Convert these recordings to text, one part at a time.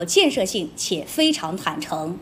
建设性且非常坦诚。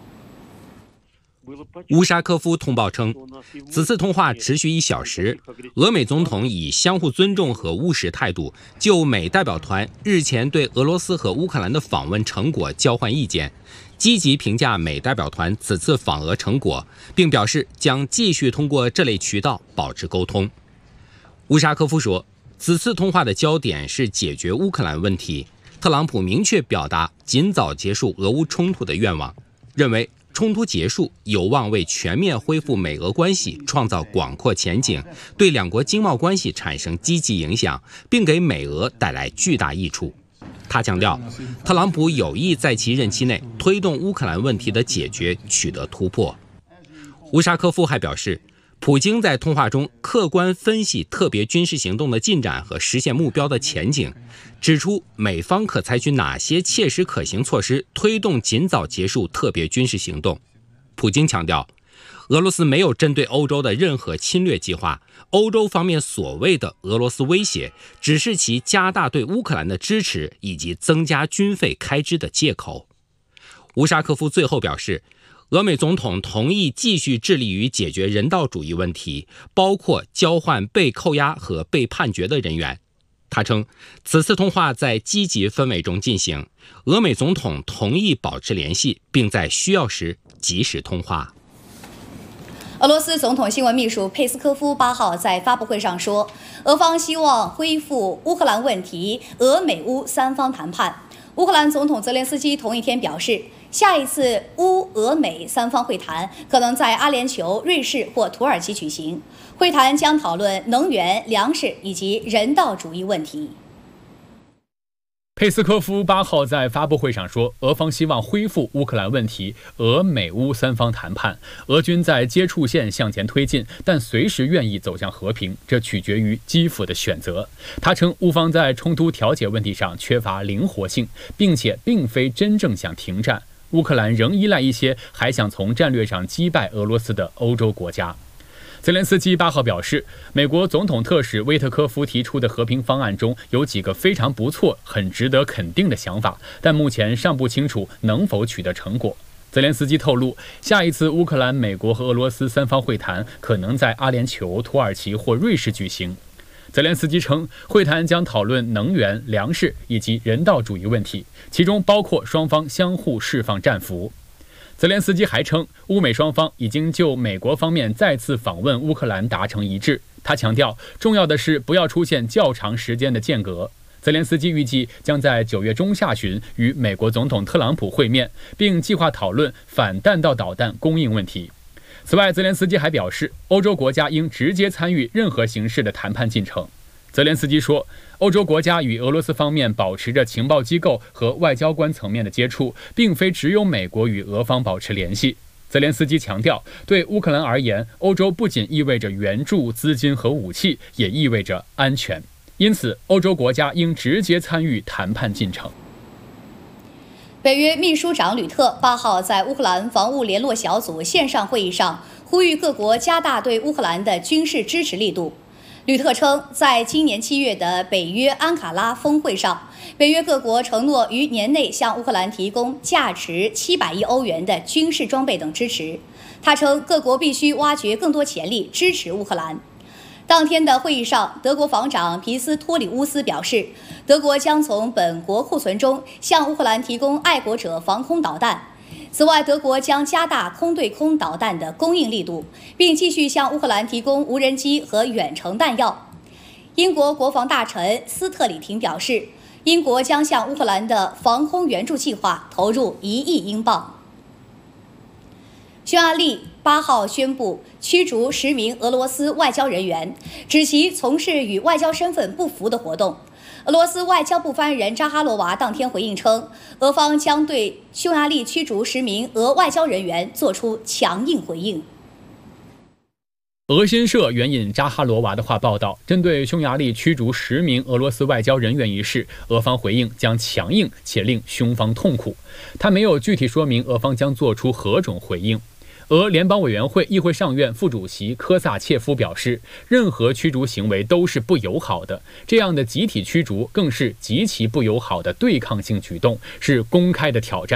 乌沙科夫通报称，此次通话持续1小时，俄美总统以相互尊重和务实态度，就美代表团日前对俄罗斯和乌克兰的访问成果交换意见，积极评价美代表团此次访俄成果，并表示将继续通过这类渠道保持沟通。乌沙科夫说，此次通话的焦点是解决乌克兰问题，特朗普明确表达尽早结束俄乌冲突的愿望，认为冲突结束有望为全面恢复美俄关系创造广阔前景，对两国经贸关系产生积极影响，并给美俄带来巨大益处。他强调，特朗普有意在其任期内推动乌克兰问题的解决取得突破。乌沙科夫还表示，普京在通话中客观分析特别军事行动的进展和实现目标的前景，指出美方可采取哪些切实可行措施推动尽早结束特别军事行动。普京强调，俄罗斯没有针对欧洲的任何侵略计划，欧洲方面所谓的俄罗斯威胁只是其加大对乌克兰的支持以及增加军费开支的借口。乌沙科夫最后表示，俄美总统同意继续致力于解决人道主义问题，包括交换被扣押和被判决的人员。他称，此次通话在积极氛围中进行，俄美总统同意保持联系，并在需要时及时通话。 俄罗斯总统新闻秘书佩斯科夫8号在发布会上说，俄方希望恢复乌克兰问题俄美乌3方谈判。乌克兰总统泽连斯基同一天表示，下一次乌俄美3方会谈可能在阿联酋、瑞士或土耳其举行，会谈将讨论能源、粮食以及人道主义问题。 佩斯科夫8号在发布会上说，俄方希望恢复乌克兰问题俄美乌3方谈判，俄军在接触线向前推进，但随时愿意走向和平，这取决于基辅的选择。他称，乌方在冲突调解问题上缺乏灵活性，并且并非真正想停战。乌克兰仍依赖一些还想从战略上击败俄罗斯的欧洲国家。泽连斯基8号表示，美国总统特使威特科夫提出的和平方案中有几个非常不错、很值得肯定的想法，但目前尚不清楚能否取得成果。泽连斯基透露，下一次乌克兰、美国和俄罗斯3方会谈可能在阿联酋、土耳其或瑞士举行。泽连斯基称，会谈将讨论能源、粮食以及人道主义问题，其中包括双方相互释放战俘。泽连斯基还称，乌美双方已经就美国方面再次访问乌克兰达成一致。他强调，重要的是不要出现较长时间的间隔。泽连斯基预计将在9月中下旬与美国总统特朗普会面，并计划讨论反弹道导弹供应问题。此外，泽连斯基还表示，欧洲国家应直接参与任何形式的谈判进程。泽连斯基说，欧洲国家与俄罗斯方面保持着情报机构和外交官层面的接触，并非只有美国与俄方保持联系。泽连斯基强调，对乌克兰而言，欧洲不仅意味着援助、资金和武器，也意味着安全。因此，欧洲国家应直接参与谈判进程。 北约秘书长吕特8号在乌克兰防务联络小组线上会议上呼吁各国加大对乌克兰的军事支持力度。吕特称，在今年7月的北约安卡拉峰会上，北约各国承诺于年内向乌克兰提供价值700亿欧元的军事装备等支持。他称，各国必须挖掘更多潜力，支持乌克兰。当天的会议上，德国防长皮斯托里乌斯表示，德国将从本国库存中向乌克兰提供爱国者防空导弹。此外，德国将加大空对空导弹的供应力度，并继续向乌克兰提供无人机和远程弹药。英国国防大臣斯特里廷表示，英国将向乌克兰的防空援助计划投入1亿英镑。匈牙利8号宣布驱逐10名俄罗斯外交人员，指其从事与外交身份不符的活动。俄罗斯外交部发言人扎哈罗娃当天回应称，俄方将对匈牙利驱逐10名俄外交人员做出强硬回应。 俄新社援引扎哈罗娃的话报道，针对匈牙利驱逐10名俄罗斯外交人员一事，俄方回应将强硬且令匈方痛苦。他没有具体说明俄方将做出何种回应。俄联邦委员会议会上院副主席科萨切夫表示，任何驱逐行为都是不友好的，这样的集体驱逐更是极其不友好的对抗性举动，是公开的挑战。